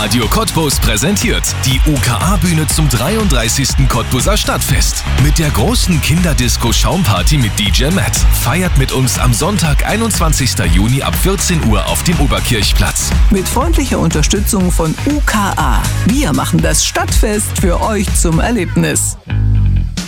Radio Cottbus präsentiert die UKA-Bühne zum 33. Cottbuser Stadtfest. Mit der großen Kinderdisco Schaumparty mit DJ Matt. Feiert mit uns am Sonntag, 21. Juni ab 14 Uhr auf dem Oberkirchplatz. Mit freundlicher Unterstützung von UKA. Wir machen das Stadtfest für euch zum Erlebnis.